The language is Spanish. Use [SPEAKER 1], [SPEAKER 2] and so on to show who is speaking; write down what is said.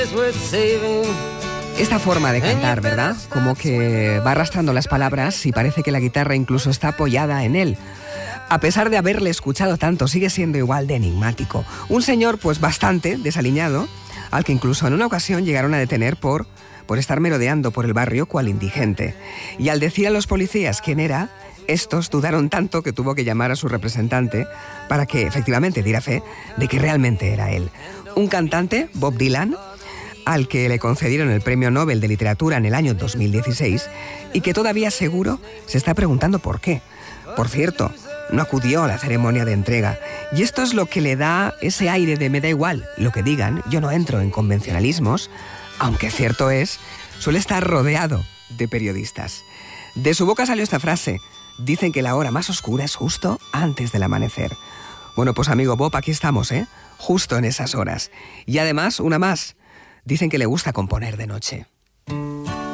[SPEAKER 1] Esta forma de cantar, ¿verdad? Como que va arrastrando las palabras y parece que la guitarra incluso está apoyada en él. A pesar de haberle escuchado tanto, sigue siendo igual de enigmático. Un señor, pues bastante desaliñado, al que incluso en una ocasión llegaron a detener por estar merodeando por el barrio cual indigente. Y al decir a los policías quién era, estos dudaron tanto que tuvo que llamar a su representante para que efectivamente diera fe de que realmente era él. Un cantante, Bob Dylan, al que le concedieron el Premio Nobel de Literatura en el año 2016 y que todavía seguro se está preguntando por qué. Por cierto, no acudió a la ceremonia de entrega y esto es lo que le da ese aire de me da igual lo que digan, yo no entro en convencionalismos, aunque cierto es, suele estar rodeado de periodistas. De su boca salió esta frase: dicen que la hora más oscura es justo antes del amanecer. Bueno, pues amigo Bob, aquí estamos, justo en esas horas. Y además, una más. Dicen que le gusta componer de noche.